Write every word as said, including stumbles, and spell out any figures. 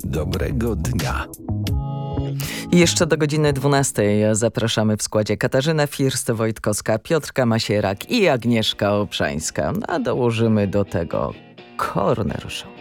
Dobrego dnia. Jeszcze do godziny dwunastej zapraszamy w składzie Katarzyna First-Wojtkowska, Piotrka Masierak i Agnieszka Obszańska. A dołożymy do tego Corner Show.